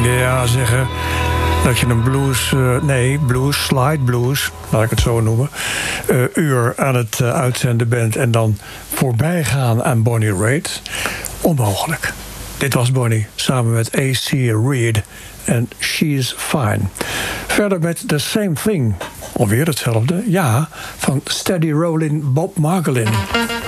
Ja, zeggen dat je een slide blues, laat ik het zo noemen, uur aan het uitzenden bent en dan voorbij gaan aan Bonnie Raitt. Onmogelijk. Dit was Bonnie samen met A.C. Reed en She's Fine. Verder met The Same Thing. Alweer hetzelfde, ja, van Steady Rollin' Bob Margolin.